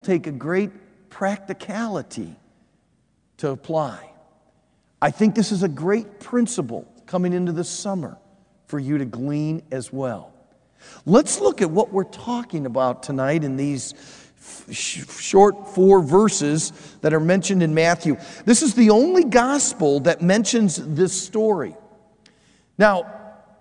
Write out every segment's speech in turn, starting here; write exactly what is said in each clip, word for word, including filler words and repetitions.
take a great practicality to apply. I think this is a great principle coming into the summer for you to glean as well. Let's look at what we're talking about tonight in these short four verses that are mentioned in Matthew. This is the only gospel that mentions this story. Now,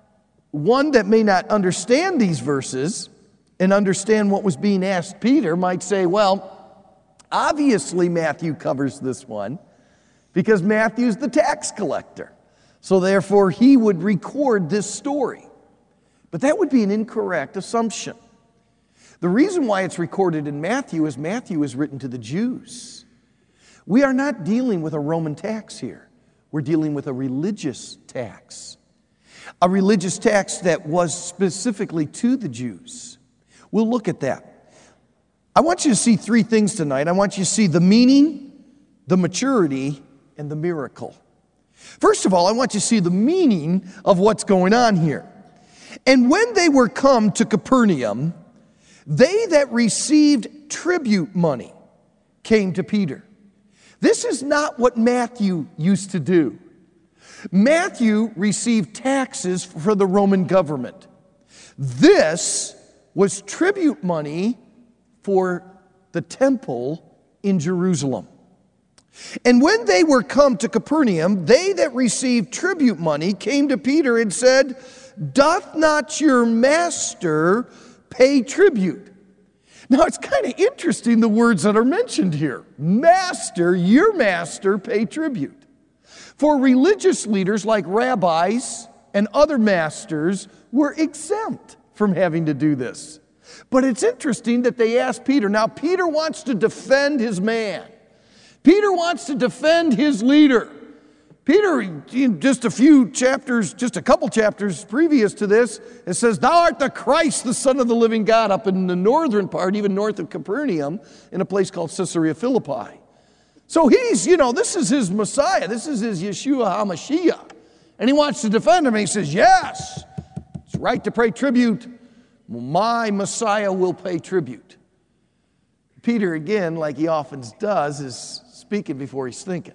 one that may not understand these verses and understand what was being asked Peter might say, well, obviously Matthew covers this one because Matthew's the tax collector. So therefore he would record this story. But that would be an incorrect assumption. The reason why it's recorded in Matthew is Matthew is written to the Jews. We are not dealing with a Roman tax here. We're dealing with a religious tax. A religious tax that was specifically to the Jews. We'll look at that. I want you to see three things tonight. I want you to see the meaning, the maturity, and the miracle. First of all, I want you to see the meaning of what's going on here. And when they were come to Capernaum, they that received tribute money came to Peter. This is not what Matthew used to do. Matthew received taxes for the Roman government. This was tribute money for the temple in Jerusalem. And when they were come to Capernaum, they that received tribute money came to Peter and said, doth not your master pay tribute? Now, it's kind of interesting the words that are mentioned here. Master, your master, pay tribute. For religious leaders like rabbis and other masters were exempt from having to do this. But it's interesting that they asked Peter. Now, Peter wants to defend his man. Peter wants to defend his leader. Peter, in just a few chapters, just a couple chapters previous to this, it says, thou art the Christ, the Son of the living God, up in the northern part, even north of Capernaum, in a place called Caesarea Philippi. So he's, you know, this is his Messiah. This is his Yeshua HaMashiach. And he wants to defend him. And he says, yes, it's right to pay tribute. My Messiah will pay tribute. Peter, again, like he often does, is speaking before he's thinking.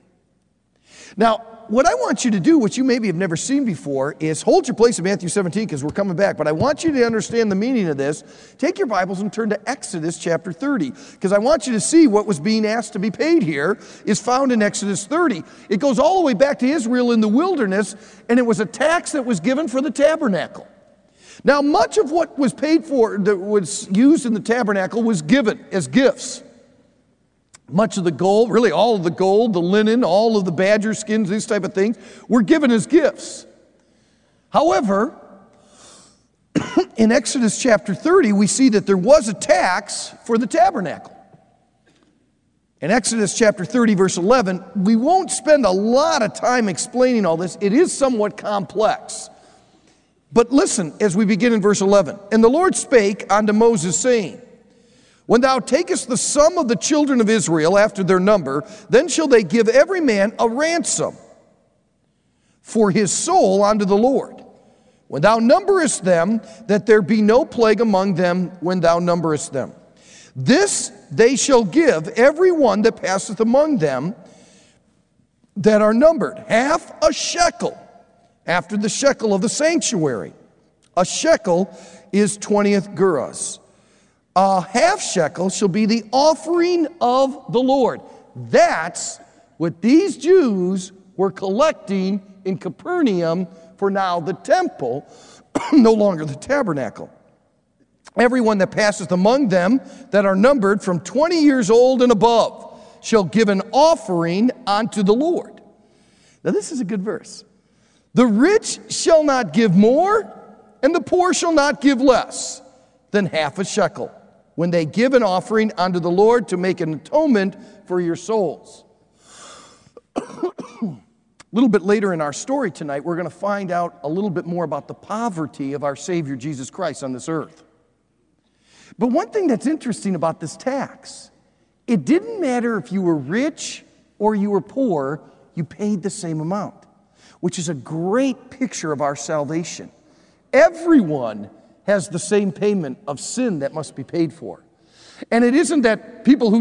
Now, what I want you to do, which you maybe have never seen before, is hold your place in Matthew seventeen because we're coming back. But I want you to understand the meaning of this. Take your Bibles and turn to Exodus chapter thirty because I want you to see what was being asked to be paid here is found in Exodus thirty. It goes all the way back to Israel in the wilderness, and it was a tax that was given for the tabernacle. Now, much of what was paid for, that was used in the tabernacle, was given as gifts. Much of the gold, really all of the gold, the linen, all of the badger skins, these type of things, were given as gifts. However, in Exodus chapter thirty, we see that there was a tax for the tabernacle. In Exodus chapter thirty, verse eleven, we won't spend a lot of time explaining all this. It is somewhat complex. But listen, as we begin in verse eleven. And the Lord spake unto Moses, saying, when thou takest the sum of the children of Israel after their number, then shall they give every man a ransom for his soul unto the Lord. When thou numberest them, that there be no plague among them when thou numberest them. This they shall give every one that passeth among them that are numbered, half a shekel after the shekel of the sanctuary. A shekel is twentieth gerahs. A half shekel shall be the offering of the Lord. That's what these Jews were collecting in Capernaum for now the temple, no longer the tabernacle. Everyone that passeth among them that are numbered from twenty years old and above shall give an offering unto the Lord. Now this is a good verse. The rich shall not give more, and the poor shall not give less than half a shekel, when they give an offering unto the Lord to make an atonement for your souls. A little bit later in our story tonight, we're going to find out a little bit more about the poverty of our Savior Jesus Christ on this earth. But one thing that's interesting about this tax, it didn't matter if you were rich or you were poor, you paid the same amount, which is a great picture of our salvation. Everyone has the same payment of sin that must be paid for. And it isn't that people who